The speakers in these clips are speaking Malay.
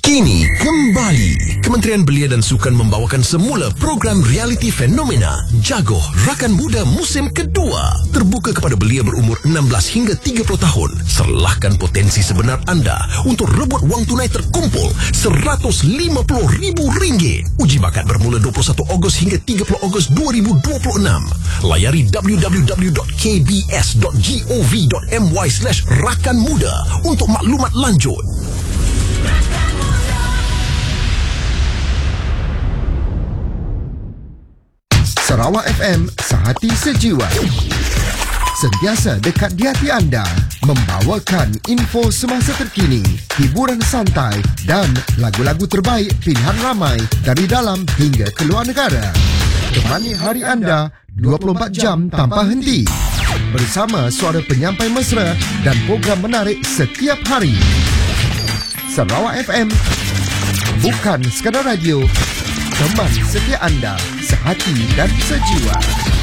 Kini kembali Kementerian Belia dan Sukan membawakan semula program realiti fenomena Jagoh Rakan Muda musim kedua. Terbuka kepada belia berumur 16 hingga 30 tahun. Serlahkan potensi sebenar anda untuk rebut wang tunai terkumpul RM150,000. Uji bakat bermula 21 Ogos hingga 30 Ogos 2026. Layari www.kbs.gov.my/rakanmuda untuk maklumat lanjut. Sarawak FM, sehati sejiwa. Sentiasa dekat di hati anda, membawakan info semasa terkini, hiburan santai dan lagu-lagu terbaik pilihan ramai dari dalam hingga keluar negara. Temani hari anda 24 jam tanpa henti. Bersama suara penyampai mesra dan program menarik setiap hari. Sarawak FM, bukan sekadar radio, teman setia anda, sehati dan sejiwa.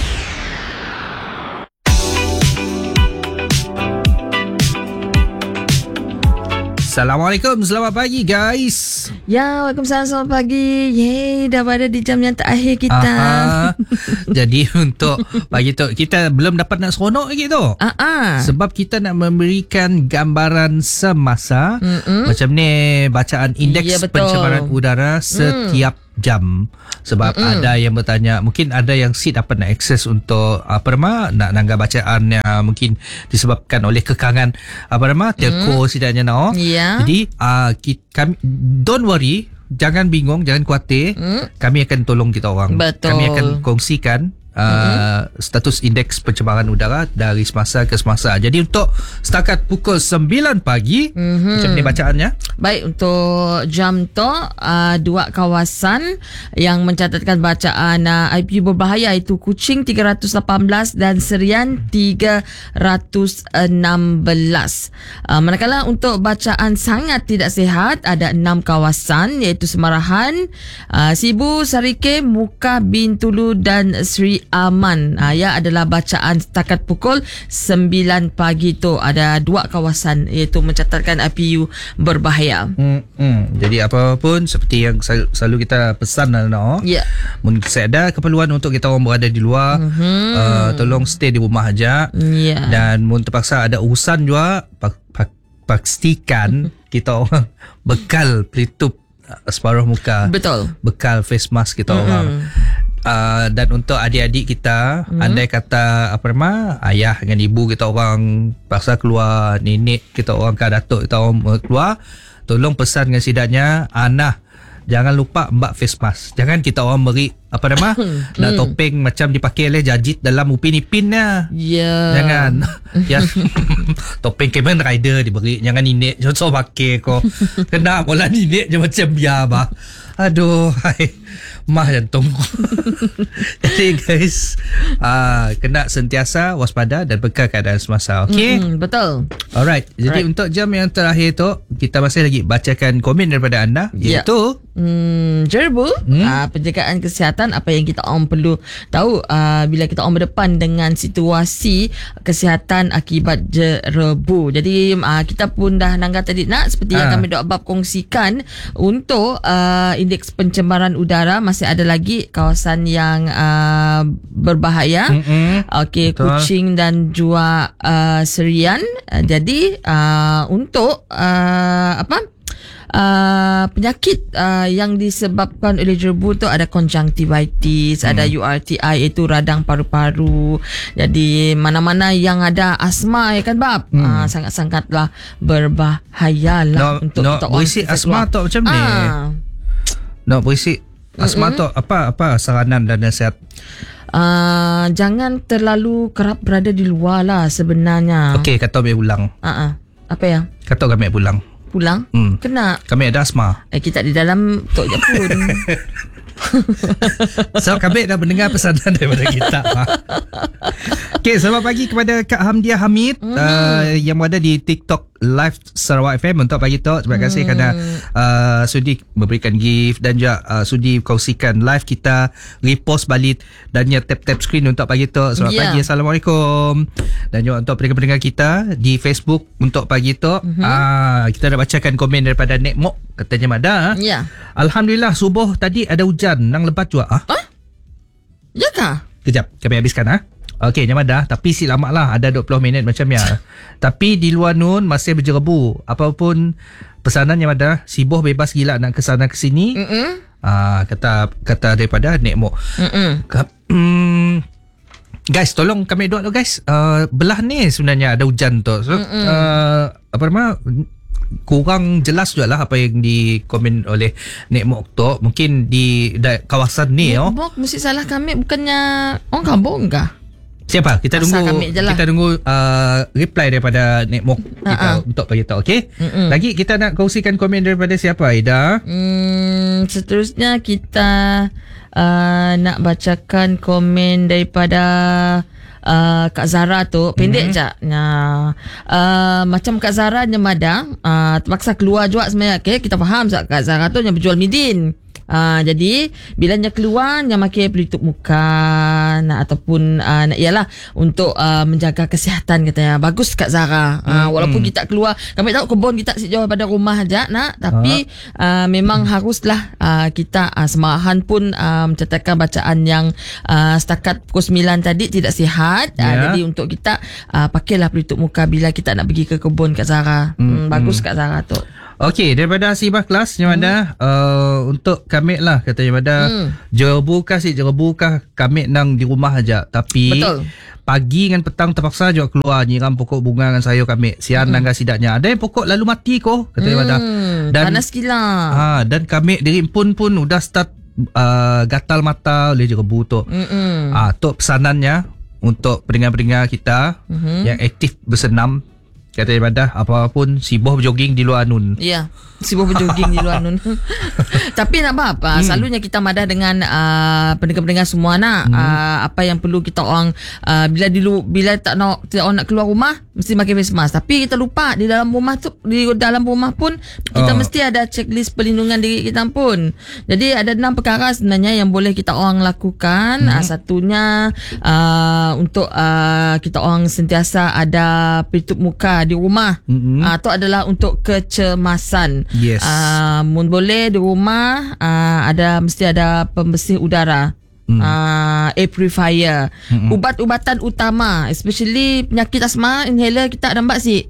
Assalamualaikum, selamat pagi guys. Ya, waalaikumsalam, selamat pagi. Yeay, dah berada di jam yang terakhir kita. Jadi untuk pagi tu kita belum dapat nak seronok lagi tu. Sebab kita nak memberikan gambaran semasa. Macam ni bacaan indeks pencemaran udara setiap jam. Sebab ada yang bertanya, mungkin ada yang si dapat nak akses untuk nak nanggar bacaan yang mungkin disebabkan oleh kekangan telco sidaknya Jadi kami, don't worry, jangan bingung, jangan khawatir. Kami akan tolong kita orang. Betul. Kami akan kongsikan status indeks pencemaran udara dari semasa ke semasa. Jadi untuk setakat pukul 9 pagi, macam ni bacaannya. Baik, untuk jam tu dua kawasan yang mencatatkan bacaan IPU berbahaya, iaitu Kuching 318 dan Serian 316. Manakala untuk bacaan sangat tidak sihat, ada 6 kawasan, iaitu Semarahan, Sibu, Sarike, Muka, Bintulu dan Sri Aman. Adalah bacaan setakat pukul 9 pagi tu. Ada 2 kawasan iaitu mencatatkan IPU berbahaya. Jadi apapun seperti yang selalu kita pesan mungkin saya ada keperluan untuk kita orang berada di luar, tolong stay di rumah aja. Dan mungkin terpaksa ada urusan juga, pastikan kita orang bekal pelitup separuh muka. Betul. Bekal face mask kita orang. Dan untuk adik-adik kita, andai kata ayah dengan ibu kita orang paksa keluar, nenek kita orang ke datuk kita orang keluar, tolong pesan dengan sidaknya, Anah, jangan lupa mbak face mask. Jangan kita orang beri nak topeng macam dipakai oleh jajit dalam Upin Ipinnya. Jangan. Topeng Kamen Rider diberi. Jangan nenek so pakai kau. Kena mula nenek je macam biar bah. Aduh, mah jantung. Jadi guys, kena sentiasa waspada dan bekal keadaan semasa. Okay? Betul. Alright. Jadi untuk jam yang terakhir tu, kita masih lagi bacakan komen daripada anda, iaitu Jerbu, penjagaan kesihatan, apa yang kita orang perlu tahu bila kita orang berdepan dengan situasi kesihatan akibat jerebu. Jadi kita pun dah nanggar tadi seperti yang kami Dr. Bab kongsikan, untuk indeks pencemaran udara masih ada lagi kawasan yang berbahaya. Okey, Kuching dan juga Serian. Jadi untuk penyakit yang disebabkan oleh jerebu tu ada konjungtivitis, ada URTI iaitu radang paru-paru. Jadi mana-mana yang ada asma kan Bab, sangat-sangatlah berbahaya lah untuk kita orang. Berisik asma tu macam ni. Berisik asma tu apa saranan dan nasihat? Jangan terlalu kerap berada di luar lah sebenarnya. Okey, kata ambil pulang. Apa ya? Kata kami pulang. Pulang? Kena. Kami ada asma. Kita di dalam tok je pun. So kami dah mendengar pesanan daripada kita. Okay, selamat pagi kepada Kak Hamdiah Hamid yang berada di TikTok live Sarawak FM untuk pagi tu. Terima kasih kerana sudi memberikan gift dan juga sudi kongsikan live kita, repost balik dan ya tap screen untuk pagi tu. Selamat pagi, Assalamualaikum. Dan juga untuk pendengar-pendengar kita di Facebook untuk pagi tu, kita dah bacakan komen daripada Nek Mok, katanya Mada. Alhamdulillah subuh tadi ada hujan, nang lebat juga. Ya kah? Kejap, kami habiskan Okey, Nyamada, tapi lama lah, ada 20 minit macam ya. Tapi di luar nun masih berjerebu. Apapun pesanan Nyamada, Siboh bebas gila nak kesana ke sini. Kata daripada Nek Mok. Guys, tolong kami doa tu guys. Belah ni sebenarnya ada hujan tu. So, kurang jelas juga lah apa yang dikomen oleh Nek Mok tu. Mungkin di kawasan ni Nek Mok mesti salah kami, bukannya orang kampung kah? Siapa? Kita tunggu reply daripada Nek Mok kita untuk bagi tahu. Okey. Lagi kita nak kongsikan komen daripada siapa, Aida? Seterusnya kita nak bacakan komen daripada Kak Zara tu. Pendek je. Macam Kak Zara Nyamada terpaksa keluar juga sebenarnya. Okay, kita faham Kak Zara tu yang berjual midin. Jadi bila dia keluar dia pakai pelitup muka ataupun ialah untuk menjaga kesihatan katanya. Bagus Kak Zara. Walaupun kita keluar, kami tahu kebun kita jauh daripada rumah aja tapi memang haruslah kita semahan pun mencatatkan bacaan yang setakat pukul 9 tadi tidak sihat. Jadi untuk kita pakailah pelitup muka bila kita nak pergi ke kebun Kak Zara. Bagus Kak Zara tu. Okey, daripada Sibah kelas Nyamada, untuk kami lah kata Nyamada, jerebu kah kami nang di rumah aja. Tapi betul, pagi dengan petang terpaksa juga keluar nyiram pokok bunga dengan sayur kami. Sian nangga sidaknya. Ada yang pokok lalu mati ko kata Nyamada. Dan panas gila. Dan kami diri pun udah start gatal mata oleh jerebu tu. Tu pesanannya untuk pendengar-pendengar kita yang aktif bersenam. Kata ibadah, apa-apun Siboh berjoging di luar nun. Ya, Siboh berjoging di luar nun. Tapi nak apa? Selalunya kita madah dengan pendengar-pendengar semua nak apa yang perlu kita orang bila tak nak keluar rumah mesti pakai face mask. Tapi kita lupa di dalam rumah pun kita mesti ada checklist perlindungan diri kita pun. Jadi ada 6 perkara sebenarnya yang boleh kita orang lakukan. Satunya untuk kita orang sentiasa ada pelitup muka di rumah. Itu adalah untuk kecemasan. Yes. Boleh di rumah mesti ada pembersih udara. Air purifier. Ubat-ubatan utama, especially penyakit asma, inhaler kita ada mbak sih.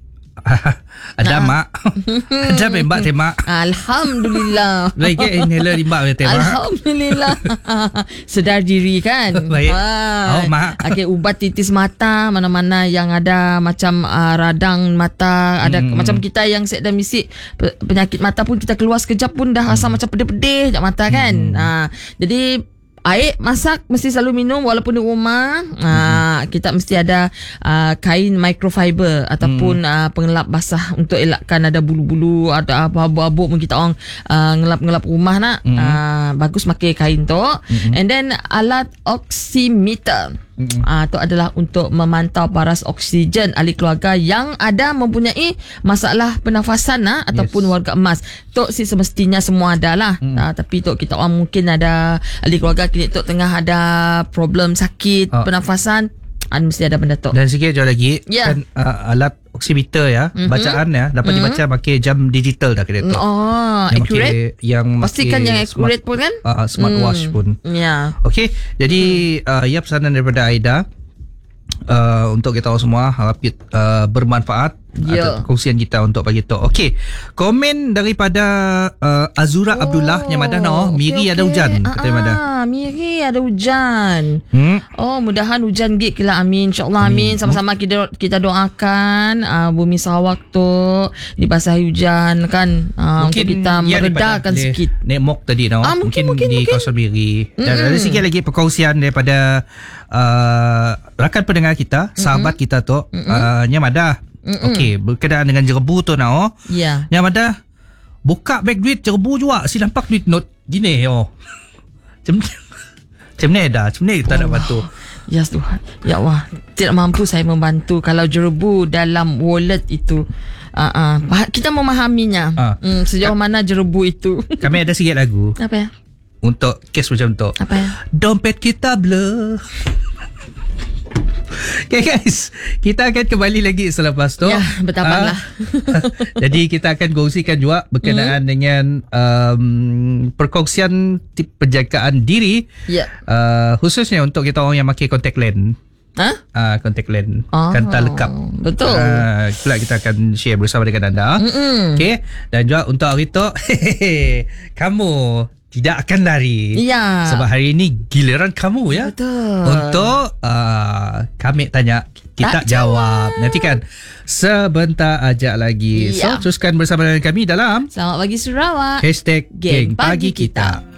Ada mak. Ada mbak tema. Alhamdulillah. Lagi inhaler mbak tema. Alhamdulillah. Sedar diri kan. Baik. Mak. Okey, ubat titis mata, mana-mana yang ada macam radang mata, ada macam kita yang sedang misi penyakit mata pun kita keluar sekejap pun dah rasa macam pedih-pedih mata kan. Jadi air masak mesti selalu minum walaupun di rumah. Kita mesti ada kain microfiber ataupun pengelap basah untuk elakkan ada bulu-bulu, ada abu-abu pun kita orang ngelap-ngelap rumah nak. Bagus pakai kain tu. And then alat oximeter. Itu adalah untuk memantau paras oksigen ahli keluarga yang ada mempunyai masalah pernafasan ataupun warga emas. Tok si semestinya semua ada lah. Tapi tok kita orang mungkin ada ahli keluarga kini tok tengah ada problem sakit pernafasan, mesti ada benda tok. Dan sikit jauh lagi kan alat oximeter ya, bacaan ya dapat dibaca pakai jam digital dah kena tok. Accurate. Yang pastikan yang accurate pun kan? Smartwatch pun. Ya. Okey, jadi pesanan daripada Aida untuk kita semua harap bermanfaat kongsian kita untuk pagi tu. Okey, komen daripada Azura Abdullah yang Madana, Miri ada hujan kata Madana. Miri ada hujan. Mudahan hujan gig lah, amin, insyaallah amin. Sama-sama kita doakan bumi Sarawak tu dibasahi hujan kan, untuk kita meredakan sikit. Nek Mok tadi mungkin di kawasan Miri. Dan ada sikit lagi perkongsian daripada rakan pendengar kita, sahabat kita tu, Nyamada. Okey, berkenaan dengan jerebu tu Ya. Yang ada buka beg duit jerebu juga. Si nampak duit note gini Macam ni dah. Macam ni tak ada batu. Ya Tuhan. Ya Allah, tidak mampu saya membantu kalau jerebu dalam wallet itu. Kita memahaminya. Sejauh mana jerebu itu. Kami ada sikit lagu. Apa ya? Untuk kes macam tu. Apa ya? Dompet kita blur. Okay guys, kita akan kembali lagi selepas tu. Ya, bertahanlah. Jadi kita akan kongsikan juga berkenaan dengan perkongsian tip penjagaan diri. Ya. Khususnya untuk kita orang yang pakai contact lens. Contact lens, kanta lekap. Betul. Itulah kita akan share bersama dengan anda. Okay. Dan juga untuk hari tu, kamu tidak akan lari. Ya. Sebab hari ini giliran kamu ya. Betul. Untuk kami tanya, kita jawab. Nanti kan sebentar aja lagi. Ya. So teruskan bersama dengan kami dalam Selamat pagi Sarawak. #Geng Pagi Kita.